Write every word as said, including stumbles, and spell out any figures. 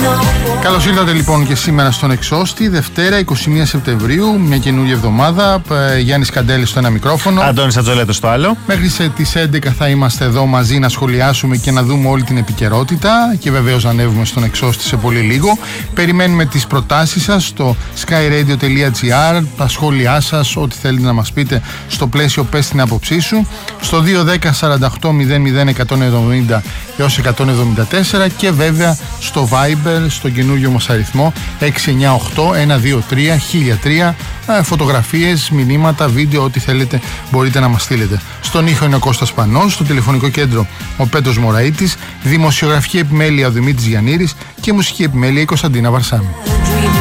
Καλώς ήρθατε λοιπόν και σήμερα στον Εξώστη, Δευτέρα εικοστή πρώτη Σεπτεμβρίου, μια καινούργια εβδομάδα. Γιάννης Καντέλης στο ένα μικρόφωνο. Αντώνης Ατζολέτος στο άλλο. Μέχρι τις έντεκα θα είμαστε εδώ μαζί να σχολιάσουμε και να δούμε όλη την επικαιρότητα και βεβαίως να ανέβουμε στον Εξώστη σε πολύ λίγο. Περιμένουμε τις προτάσεις σας στο skyradio τελεία gr, τα σχόλιά σας, ό,τι θέλετε να μας πείτε στο πλαίσιο πες την άποψή σου, στο δύο ένα μηδέν σαράντα οκτώ μηδέν μηδέν εκατόν εβδομήντα έως εκατόν εβδομήντα τέσσερα και βέβαια στο Viber, στο καινούριο μας αριθμό έξι εννιά οκτώ ένα δύο τρία χίλια τρία. Φωτογραφίες, μηνύματα, βίντεο, ό,τι θέλετε μπορείτε να μας στείλετε. Στον ήχο είναι ο Κώστας Πανός, στο τηλεφωνικό κέντρο ο Πέτρος Μωραΐτης, δημοσιογραφική επιμέλεια ο Δημήτρης Γιαννήρης και μουσική επιμέλεια η Κωνσταντίνα Βαρσάμη.